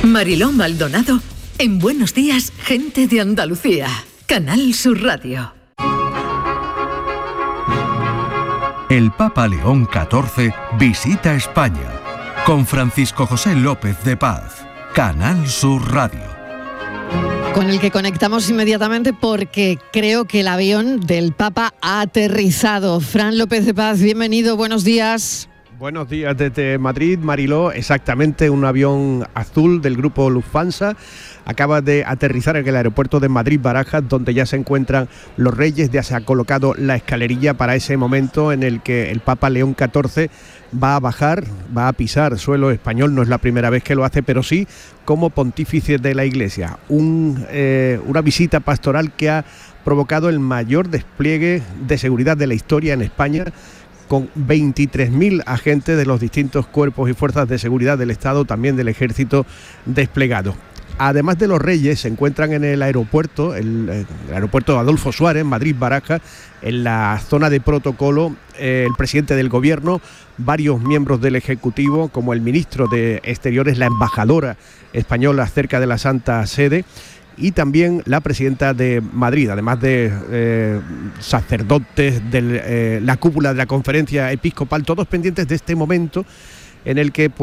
Mariló Maldonado en Buenos Días, Gente de Andalucía. Canal Sur Radio. El Papa León XIV visita España con Francisco José López de Paz. Canal Sur Radio. Con el que conectamos inmediatamente porque creo que el avión del Papa ha aterrizado. Fran López de Paz, bienvenido, buenos días. Buenos días desde Madrid, Mariló. Exactamente, un avión azul del grupo Lufthansa acaba de aterrizar en el aeropuerto de Madrid-Barajas, donde ya se encuentran los reyes. Ya se ha colocado la escalerilla para ese momento en el que el Papa León XIV va a bajar, va a pisar suelo español. No es la primera vez que lo hace, pero sí como pontífice de la Iglesia. Una visita pastoral que ha provocado el mayor despliegue de seguridad de la historia en España, con 23.000 agentes de los distintos cuerpos y fuerzas de seguridad del Estado, también del Ejército, desplegados. Además de los reyes, se encuentran en el aeropuerto, el aeropuerto Adolfo Suárez, Madrid-Barajas, en la zona de protocolo, el presidente del gobierno, varios miembros del Ejecutivo, como el ministro de Exteriores, la embajadora española cerca de la Santa Sede, y también la presidenta de Madrid, además de sacerdotes de la cúpula de la conferencia episcopal, todos pendientes de este momento en el que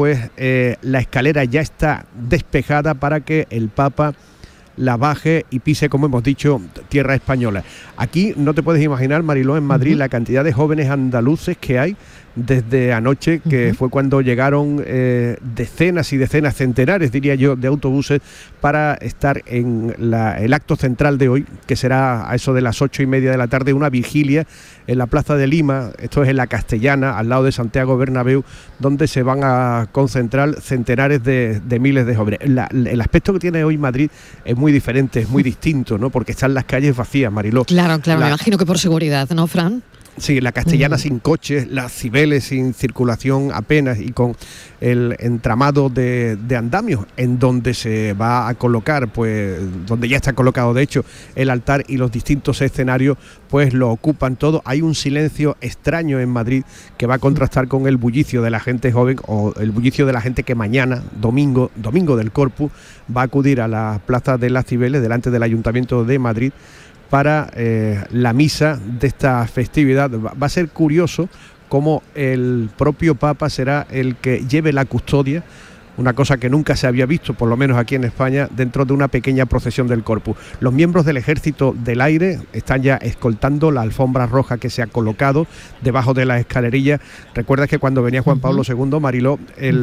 la escalera ya está despejada para que el Papa la baje y pise, como hemos dicho, tierra española. Aquí no te puedes imaginar, Mariló, en Madrid, la cantidad de jóvenes andaluces que hay desde anoche, que fue cuando llegaron decenas y decenas, centenares, diría yo, de autobuses para estar en el acto central de hoy, que será a eso de las 8:30 de la tarde, una vigilia en la Plaza de Lima, esto es en la Castellana, al lado de Santiago Bernabéu, donde se van a concentrar centenares de miles de jóvenes. El aspecto que tiene hoy Madrid es muy diferente, es muy distinto, ¿no? Porque están las calles vacías, Mariló. Claro, me imagino que por seguridad, ¿no, Fran? Sí, la Castellana sin coches, las Cibeles sin circulación apenas y con el entramado de andamios en donde se va a colocar, donde ya está colocado de hecho el altar, y los distintos escenarios lo ocupan todo. Hay un silencio extraño en Madrid que va a contrastar con el bullicio de la gente joven o el bullicio de la gente que mañana, domingo del Corpus, va a acudir a la Plaza de las Cibeles delante del Ayuntamiento de Madrid para la misa de esta festividad. Va a ser curioso cómo el propio Papa será el que lleve la custodia, una cosa que nunca se había visto, por lo menos aquí en España, dentro de una pequeña procesión del Corpus. Los miembros del Ejército del Aire están ya escoltando la alfombra roja que se ha colocado debajo de la escalerilla. Recuerda que cuando venía Juan Pablo II, Mariló,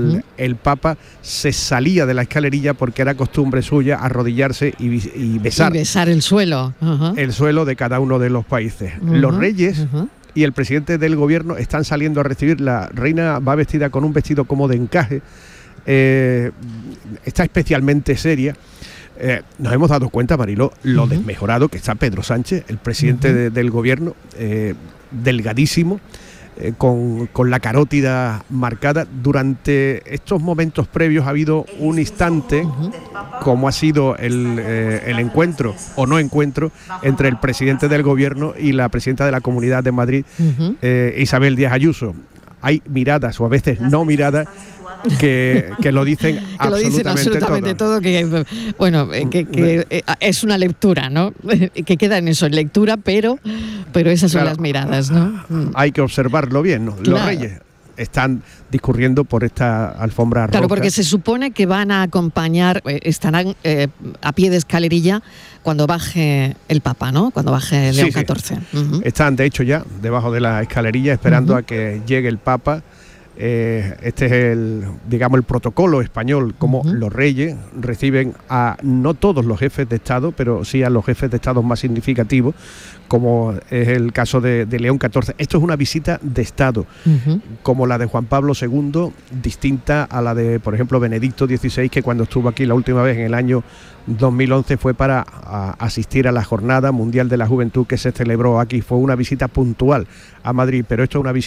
el Papa se salía de la escalerilla porque era costumbre suya arrodillarse y besar. Y besar el suelo. El suelo de cada uno de los países. Los reyes y el presidente del gobierno están saliendo a recibir. La reina va vestida con un vestido como de encaje, está especialmente seria. Nos hemos dado cuenta, Mariló, lo desmejorado que está Pedro Sánchez, el presidente del gobierno, delgadísimo, con la carótida marcada. Durante estos momentos previos ha habido un instante, como ha sido el encuentro o no encuentro entre el presidente del gobierno y la presidenta de la Comunidad de Madrid, Isabel Díaz Ayuso. Hay miradas, o a veces no miradas, que lo dicen absolutamente todo. Que es una lectura, ¿no? Que queda en eso, en lectura, pero esas son las miradas, ¿no? Hay que observarlo bien, ¿no? Claro. Los reyes están discurriendo por esta alfombra roja. Claro, porque se supone que van a acompañar, estarán a pie de escalerilla cuando baje el Papa, ¿no? Cuando baje León XIV. Están, de hecho, ya debajo de la escalerilla esperando a que llegue el Papa. Este es el protocolo español, como los reyes reciben a no todos los jefes de Estado, pero sí a los jefes de Estado más significativos, como es el caso de León XIV. Esto es una visita de Estado, como la de Juan Pablo II, distinta a la de, por ejemplo, Benedicto XVI, que cuando estuvo aquí la última vez en el año 2011 fue para asistir a la Jornada Mundial de la Juventud que se celebró aquí. Fue una visita puntual a Madrid, pero esto es una visita